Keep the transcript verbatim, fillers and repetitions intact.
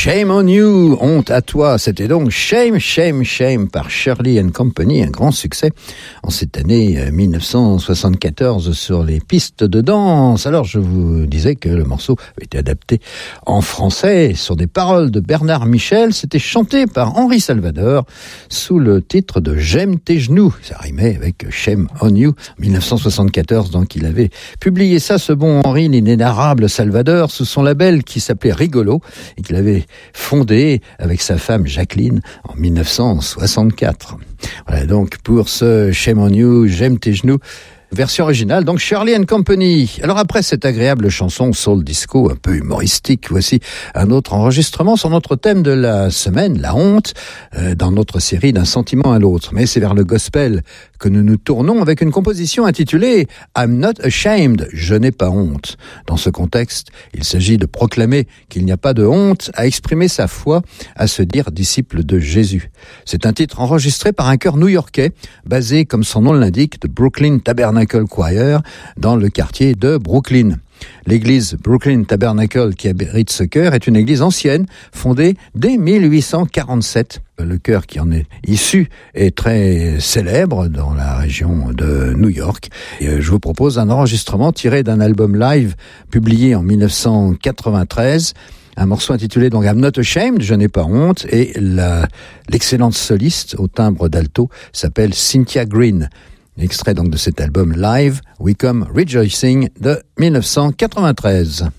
Shame on You, honte à toi. C'était donc Shame, Shame, Shame par Shirley and Company, un grand succès en cette année dix-neuf cent soixante-quatorze sur les pistes de danse. Alors je vous disais que le morceau avait été adapté en français sur des paroles de Bernard Michel. C'était chanté par Henri Salvador sous le titre de J'aime tes genoux. Ça rimait avec Shame on You. En dix-neuf cent soixante-quatorze, donc il avait publié ça, ce bon Henri, l'inénarrable Salvador, sous son label qui s'appelait Rigolo et qu'il avait fondé avec sa femme Jacqueline en dix-neuf cent soixante-quatre. Voilà donc pour ce Shame on You, J'aime tes genoux, version originale, donc Shirley and Company. Alors après cette agréable chanson soul disco un peu humoristique, voici un autre enregistrement sur notre thème de la semaine, la honte, euh, dans notre série d'un sentiment à l'autre. Mais c'est vers le gospel que nous nous tournons avec une composition intitulée I'm Not Ashamed, je n'ai pas honte. Dans ce contexte, il s'agit de proclamer qu'il n'y a pas de honte à exprimer sa foi, à se dire disciple de Jésus. C'est un titre enregistré par un chœur new-yorkais, basé, comme son nom l'indique, de Brooklyn Tabernacle Choir, dans le quartier de Brooklyn. L'église Brooklyn Tabernacle qui abrite ce chœur est une église ancienne, fondée dès mille huit cent quarante-sept. Le chœur qui en est issu est très célèbre dans la région de New York. Et je vous propose un enregistrement tiré d'un album live publié en dix-neuf cent quatre-vingt-treize. Un morceau intitulé donc I'm Not Ashamed, je n'ai pas honte, et la, l'excellente soliste au timbre d'alto s'appelle Cynthia Green. Extrait donc de cet album live, We Come Rejoicing de dix-neuf cent quatre-vingt-treize.